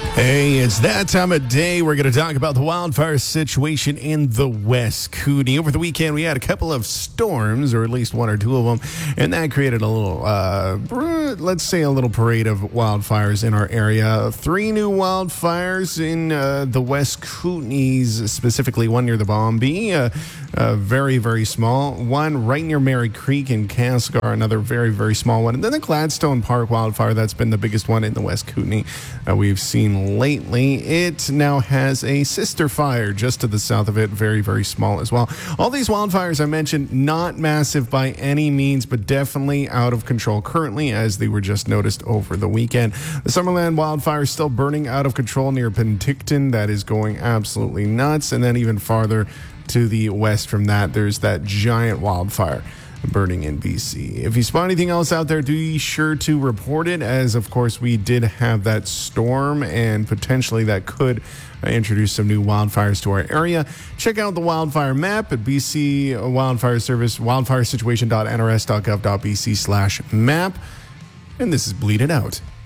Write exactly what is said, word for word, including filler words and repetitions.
Hey, it's that time of day. We're going to talk about the wildfire situation in the West Kootenay. Over the weekend, we had a couple of storms, or at least one or two of them, and that created a little, uh, let's say, a little parade of wildfires in our area. Three new wildfires in uh, the West Kootenays, specifically one near the Bombay, uh, uh, very, very small. One right near Mary Creek in Cascar, another very, very small one. And then the Gladstone Park wildfire, that's been the biggest one in the West Kootenay uh, we've seen lately. It now has a sister fire just to the south of it, very, very small as well. All these wildfires I mentioned, not massive by any means, but definitely out of control currently, as they were just noticed over the weekend. The Summerland wildfire is still burning out of control near Penticton. That is going absolutely nuts. And then even farther to the west from that, there's that giant wildfire burning in B C. If you spot anything else out there, do be sure to report it, as of course we did have that storm and potentially that could uh, introduce some new wildfires to our area. Check out the wildfire map at B C Wildfire Service, wildfiresituation dot n r s dot gov dot b c slash map. And this is Bleed It Out.